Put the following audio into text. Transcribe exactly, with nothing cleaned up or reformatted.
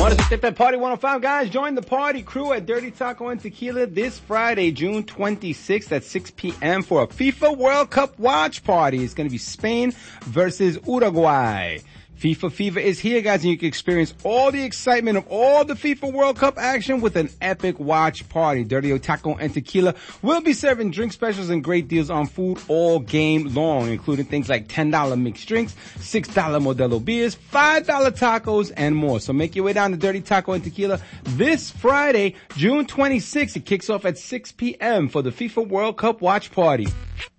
Want to step at Party one oh five, guys? Join the party crew at Dirty Taco and Tequila this Friday, June twenty-sixth at six p.m. for a FIFA World Cup watch party. It's going to be Spain versus Uruguay. FIFA Fever is here, guys, and you can experience all the excitement of all the FIFA World Cup action with an epic watch party. Dirty Taco and Tequila will be serving drink specials and great deals on food all game long, including things like ten dollars mixed drinks, six dollars Modelo beers, five dollars tacos, and more. So make your way down to Dirty Taco and Tequila this Friday, June twenty-sixth. It kicks off at six p.m. for the FIFA World Cup watch party.